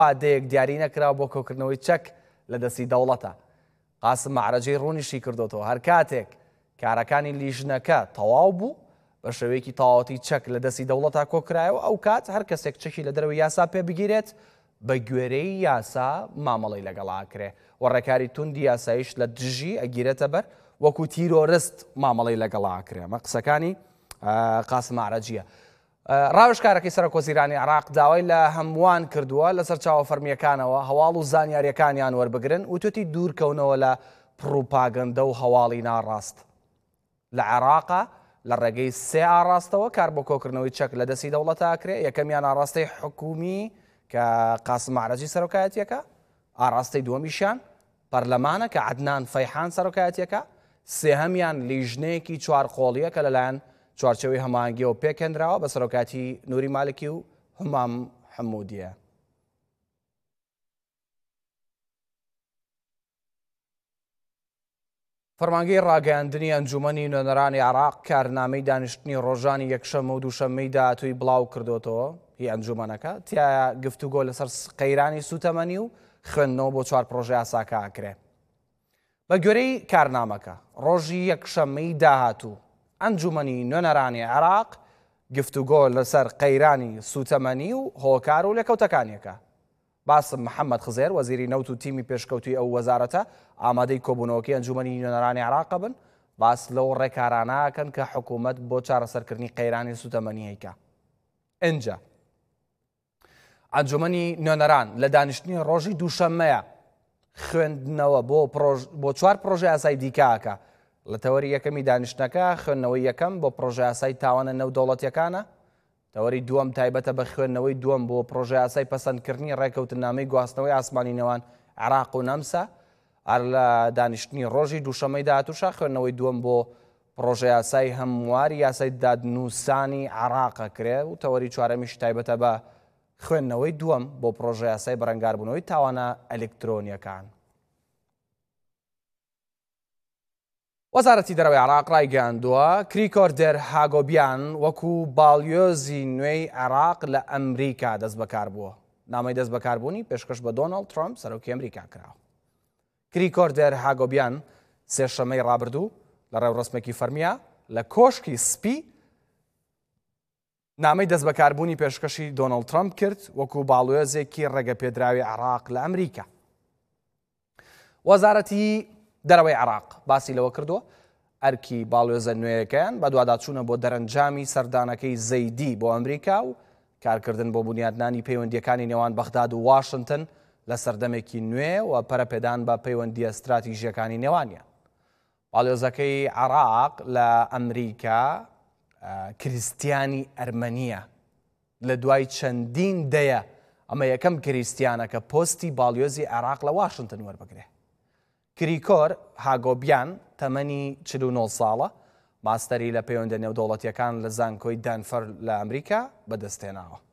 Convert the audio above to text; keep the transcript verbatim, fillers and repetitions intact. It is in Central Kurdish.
وعدەیەک دیاری نەکراوە بۆ کۆکردنەوەی چەک لە دەستی دەوڵەتە. قاسم مەعرەجەی ڕوونیشی کردوتەوە هەر کاتێک کارەکانی لیژنەکە تەواو بوو بە شێوەیەکی تەواوەتی چەک لە دەستی دەوڵەتا کۆکرایەوە ئەو کات هەر کەسێک چەکی لە دەرەوەی یاسا پێ بگیرێت بە گوێرەی یاسا مامەڵەی لەگەڵاکرێ و ڕێکاری توندی یاساییش لە دژی ئەگیرێتە بەر وەکو تیرۆرست مامەڵەی لەگەڵاکرێ. ئەمە قسەکانی قاسم مەعرەجیە. ڕاوێژکارەکەی سەرۆکۆزیرانی عێراق داوای لە هەمووان کردووە لەسەر چاوەفەرمیەکانەوە هەواڵ و زانیاریەکانیان وەربگرن و توێتی دوورکەونەوە لە پڕوپاگەندە و هەواڵی ناڕاست. لە عێراقا لە ڕێگەی سێ ئاڕاستەوە کار بۆ کۆکردنەوەی چەک لە دەستی دەوڵەتە ئاکرێ. یەکەمیان ئاڕاستەی حکومی کە قاسم مەعرەجی سەرۆکایەتیەکە، ئاڕاستەی دووەمیشیان پەرلەمانە کە عەدنان فەیحان سەرۆکایەتیەکە، سێهەمیان لیژنەیەکی چوارقۆڵیە کە لەلایەن چوارچەوەی هەماهەنگیەوە پێکهێنراوە بە سەرۆکاتی نووری مالکی و هەمام حەموودیە. فەرمانگەی ڕاگەیاندنی ئەنجومەنی نوێنەرانی عێراق کارنامەی دانیشتنی ڕۆژانی یەکشەمە و دووشەممەی داهاتووی بڵاو کردوتەوە. هی ئەنجومەنەکە تایە گفتوگۆ لەسەر قەیرانی سوتەمەنی و خوێندنەوە بۆ چوار پرۆژە یاساکە ئاکرێ. بە گوێرەی کارنامەکە ڕۆژی یەکشەممەی داهاتوو ئەنجومەنی نوێنەرانی عێراق گفتوگۆ لەسەر قەیرانی سوتەمەنی و هۆکار و لێکەوتەکانیەکە. باسم محەممەد خزێر وەزیری نەوت و تیمی پێشکەوتی ئەو وەزارەتە ئامادەی کۆبوونەوەکی ئەنجومەنی نوێنەرانی عێراق بن باس لەو ڕێکارانەکەن کە حکوومەت بۆ چارەسەرکردنی قەیرانی سوتەمەنی هەیکە. ئەنجا ئەنجومەنی نوێنەران لە دانیشتنی ڕۆژی دووشەممەیە خوێندنەوە بۆ چوار پرۆژە یاسای دیکەکە. لە تەوەری یەکەمی دانیشتنەکە خوێندنەوەی یەکەم بۆ پرۆژە یاسای تاوانە نێودەوڵەتیەکانە، تەوەری دووەم تایبەتە بە خوێندنەوەی دووەم بۆ پرۆژە یاسای پەسەندکردنی ڕێکەوتنامەی گواستنەوەی ئاسمانی نێوان عێراق و نەمسا. هەر لە دانیشتنی ڕۆژی دووشەممەی داهاتووشە خوێندنەوەی دووەم بۆ پرۆژە یاسای هەمواری یاسای دادنووسانی عێراقە کرێ و تەوەری چوارەمیش تایبەتە بە خوێندنەوەی دووەم بۆ پرۆژە یاسای بەرەنگاربوونەوەی تاوانە ئەلکترۆنیەکان. وەزارەتی دەرەوەی عێراق ڕایگەیاندووە کریکۆردەر هاگۆبیان وەکو باڵیۆزی نوێی عێراق لە ئەمریکا دەست بەکار بووە. نامەی دەست بەکاربوونی پێشکەش بە دۆناڵد ترامپ سەرۆکی ئەمریکا کراوە. کریکۆردەر هاگۆبیان سێشەمەی ڕابردوو لە ڕێوڕسمێکی فەرمیە لە کۆشکی سپی نامەی دەست بەکاربوونی پێشکەشی دۆناڵد ترامپ کرد وەکو باڵیۆزێکی ڕێگەپێدراوی عێراق لە ئەمریکا. وەزارەتی دەرەوەی عێراق باسی لەوە کردووە ئەرکی باڵیۆزە نوێیەکەیان بە دوواداچوونە بۆ دەرەنجامی سەردانەکەی زەیدی بۆ ئەمریکا و کارکردن بۆ بنیادنانی پەیوەندیەکانی نێوان بەغداد و واشنگتن لە سەردەمێکی نوێ و پەرەپێدان بە پەیوەندیە استراتیژیەکانی نێوانیان. باڵیۆزەکەی عێراق لە ئەمریکا کریستیانی ئەرمەنیە. لە دوای چەندین دەیە ئەمە یەکەم کریستیانە کە پۆستی باڵیۆزی عێراق لە واشنگتن وەربگرێ. کریکۆر هاگۆبیان تەمەنی چل و نۆ ساڵە، ماستەری لە پەیوەندە نێودەوڵەتیەکان لە زانکۆی دانفەر لە ئەمریکا بەدەستهێناوە.